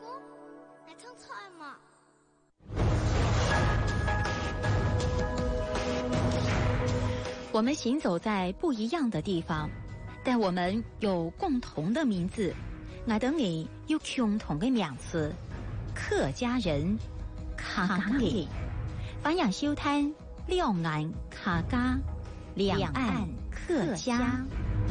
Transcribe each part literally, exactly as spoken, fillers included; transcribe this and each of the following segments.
来唱菜嘛。 我们行走在不一样的地方，但我们有共同的名字。我等你有共同的名字，客家人，客家人。欢迎收聽兩岸客家，兩岸客家。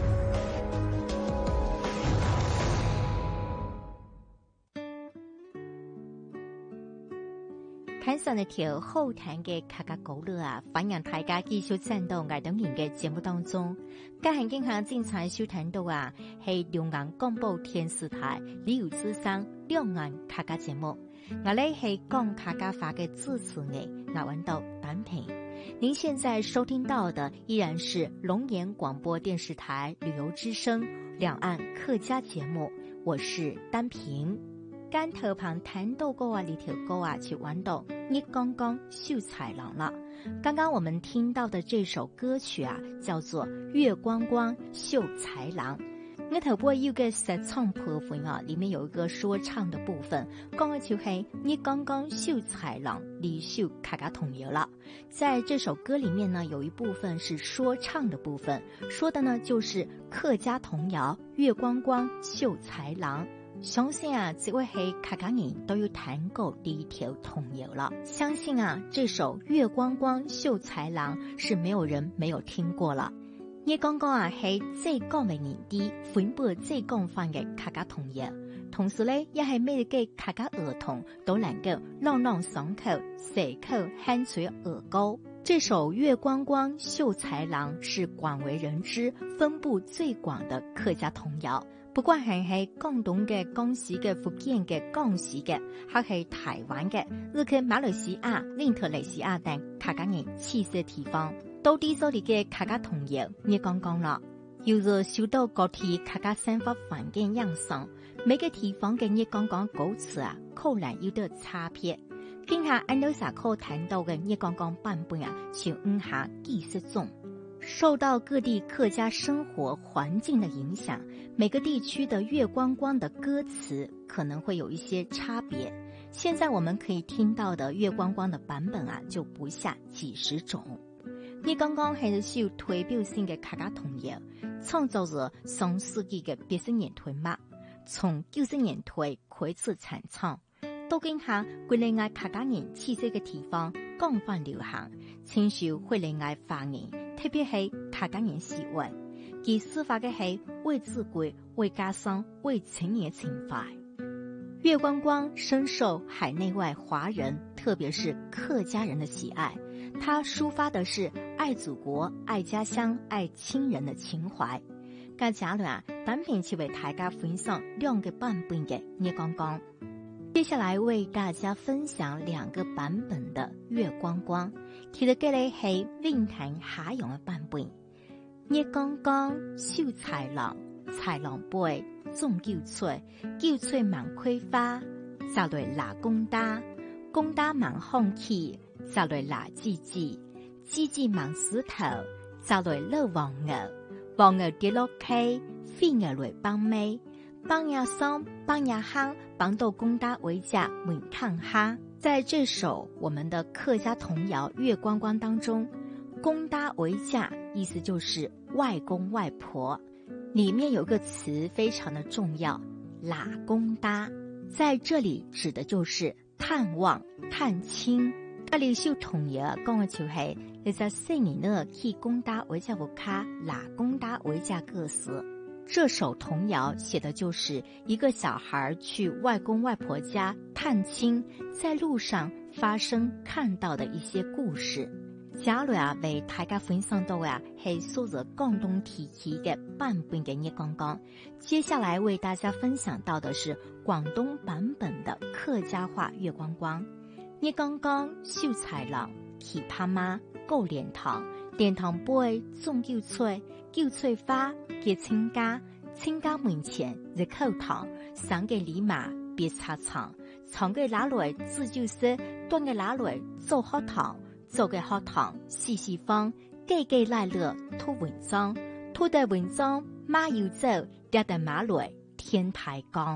看上一條好聽嘅客家歌曲啊，歡迎大家繼續參到愛等人嘅節目當中。今日經常精彩收聽到啊，係兩岸廣播電視台李有之聲兩岸客家節目。我哋係講客家話嘅主持人，我揾到單平。您現在收聽到的依然是龍岩廣播電視台旅遊之聲兩岸客家節目，我是單平。間頭旁談到過啊，呢條歌啊，去玩到你剛剛秀才郎了。剛剛我們聽到的這首歌曲啊，叫做《月光光秀才郎》。我頭播有個實唱部分啊，裡面有一個說唱的部分，講嘅就係你剛剛秀才郎離秀客家童謠了。在這首歌裡面呢，有一部分是說唱的部分，說的呢就是客家童謠《月光光秀才郎》。相信啊，這位係客家人都有聽過呢一條童謠了。相信啊，這首《月光光秀才郎》是沒有人沒有聽過了。你剛剛啊，係最高嘅年底分布最廣泛嘅客家童謠，同時呢，也係每個客家兒童都能夠朗朗上口、隨口喊出兒歌。這首《月光光秀才郎》是廣為人知、分布最廣的客家童謠。不管係喺廣東嘅、江西嘅、福建嘅、廣西嘅，還係台灣嘅，日去馬來西亞、印度尼西亞等客家人棲息地方，到底所裡嘅客家童謠，你講講啦。由於受到各地客家生活環境影響，每個地方嘅你講講歌詞啊，可能有啲差別。今下按照上課談到嘅你講講版本啊，就五下幾十種。受到各地客家生活環境的影響，每個地區的月光光的歌詞可能會有一些差別。現在我們可以聽到的月光光的版本啊，就不下幾十種。你剛剛係首代表性嘅客家童謠，創造咗上世紀嘅八十年代末，從九十年代開始傳唱，到今下會令我客家人棲息嘅地方廣泛流行，親受會令我華人，特別係客家人喜愛。其抒發嘅係為自貴、為家鄉、為情誼情懷。月光光深受海內外華人，特別是客家人的喜愛。它抒發的是愛祖國、愛家鄉、愛親人的情懷。咁假如啊，單品去為大家分享兩個版本嘅月光光。接下來為大家分享兩個版本的月光光，提到嘅咧係韻壇下陽嘅版本。月光光秀才郎，才郎輩種韭菜，韭菜忙開花，摘來拿公打，公打忙放起，摘來拿枝枝，枝枝忙石頭，摘來落黃鵝，黃鵝跌落溪，飛鵝來幫尾。幫呀桑，幫呀夯，幫到公打為家穩抗哈。在這首我們的客家童謠《月光光》當中，公打為家意思就是外公外婆，裡面有個詞非常的重要，拿公打，在這裡指的就是探望、探親。這裡首童謠講嘅就係你在細年呢去公打為家屋卡，拿公打為家個事。這首童謠寫的就是一個小孩去外公外婆家探親，在路上發生看到的一些故事。假如啊為大家分享到啊係屬於廣東地區嘅版本嘅月光光，接下來為大家分享到的是廣東版本的客家話月光光。月光光秀才郎，ขี่他媽過蓮塘，蓮塘杯種韭菜，韭菜花結親家，親家門前日口堂，上嘅禮馬別插長，長嘅拿來自救色，短嘅拿來做學堂，做嘅學堂細細方，計計來樂吐文章，吐得文章馬又走，跌得馬來天台江。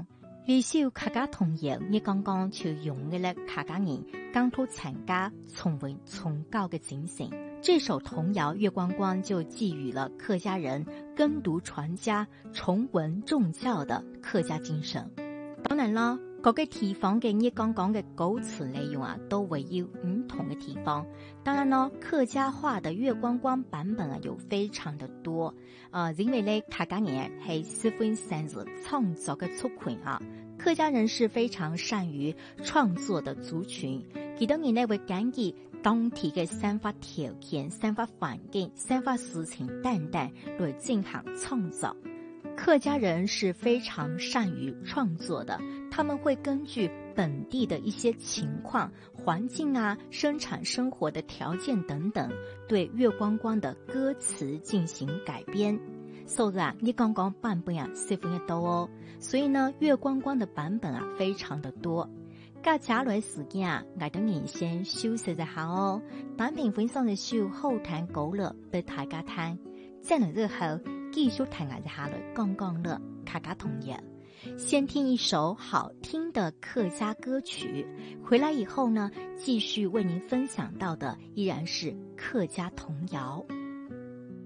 呢首客家童谣，你剛剛就用嘅咧客家人講出參加崇文崇高嘅精神。這首童謠《月光光》就寄予了客家人耕讀傳家、崇文重教的客家精神。當然啦，各個地方嘅你剛剛嘅歌詞內容啊，都會有唔同嘅地方。當然咯，客家話的月光光版本啊，有非常的多。呃，因為咧客家人係十分擅自創作嘅族群啊，客家人是非常善於創作的族群。佢當然咧會根據當地嘅生活條件、生活環境、生活事情等等來進行創作。客家人是非常善於創作的，他們會根據本地的一些情況、環境啊、生產生活的條件等等，對月光光的歌詞進行改編。所以啊，你剛剛版本啊十分的多哦，所以呢，月光光的版本啊非常的多。甲加來時間啊，我等你先休息一下哦。單品分享的首後談歌樂俾大家聽，再嚟之後繼續聽我下來講講樂客家童謠。先聽一首好聽的客家歌曲，回來以後呢，繼續為您分享到的依然是客家童謠。